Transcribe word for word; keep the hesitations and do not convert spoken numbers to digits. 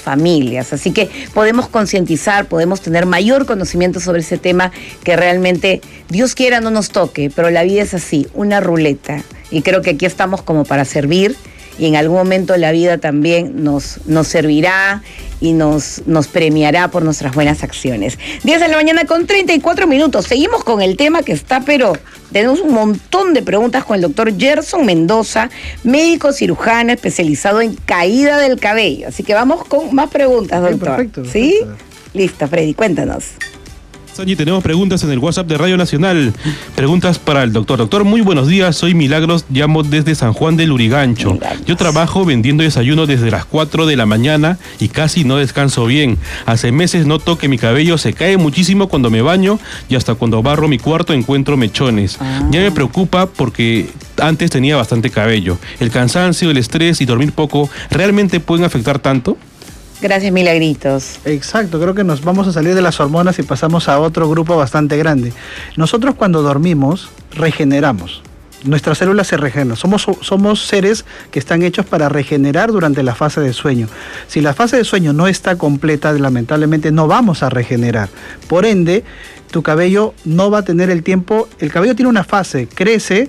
familias. Así que podemos concientizar, podemos tener mayor conocimiento sobre ese tema que realmente, Dios quiera, no nos toque, pero la vida es así, una ruleta. Y creo que aquí estamos como para servir, y en algún momento la vida también nos, nos servirá y nos, nos premiará por nuestras buenas acciones. diez de la mañana con treinta y cuatro minutos. Seguimos con el tema que está, pero tenemos un montón de preguntas con el doctor Gerson Mendoza, médico cirujano especializado en caída del cabello. Así que vamos con más preguntas, doctor. Sí, perfecto, perfecto. ¿Sí? Listo, Freddy, cuéntanos. Sandy, tenemos preguntas en el WhatsApp de Radio Nacional. Preguntas para el doctor. Doctor, muy buenos días. Soy Milagros, llamo desde San Juan del Lurigancho. Milagros. Yo trabajo vendiendo desayuno desde las cuatro de la mañana y casi no descanso bien. Hace meses noto que mi cabello se cae muchísimo cuando me baño y hasta cuando barro mi cuarto encuentro mechones. Ah. Ya me preocupa porque antes tenía bastante cabello. ¿El cansancio, el estrés y dormir poco realmente pueden afectar tanto? Gracias, Milagritos. Exacto, creo que nos vamos a salir de las hormonas y pasamos a otro grupo bastante grande. Nosotros cuando dormimos, regeneramos. Nuestras células se regeneran. Somos, somos seres que están hechos para regenerar durante la fase de sueño. Si la fase de sueño no está completa, lamentablemente no vamos a regenerar. Por ende, tu cabello no va a tener el tiempo. El cabello tiene una fase, crece